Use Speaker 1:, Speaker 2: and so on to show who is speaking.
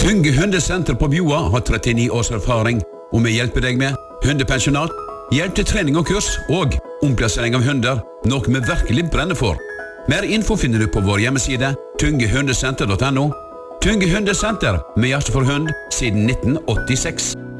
Speaker 1: Tynge hundesenter på Bjoa har 39 års erfaring, og vi hjelper deg med hundepensjonat, hjelp til trening og kurs, og omplassering av hunder, noe vi virkelig brenner for. Mer info finner du på vår hjemmeside, tyngehundesenter.no. Tynge hundesenter, med hjerte for hund, siden 1986.